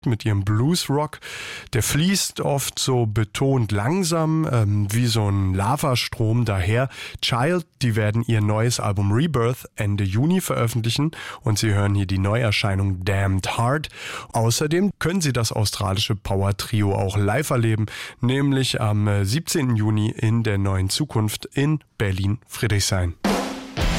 mit ihrem Bluesrock. Der fließt oft so betont langsam, wie so ein Lavastrom daher. Child, die werden ihr neues Album Rebirth Ende Juni veröffentlichen und Sie hören hier die Neuerscheinung Damned Heart. Außerdem können Sie das australische Power-Trio auch live erleben, nämlich am 17. Juni in der Neuen Zukunft in Berlin-Friedrichshain.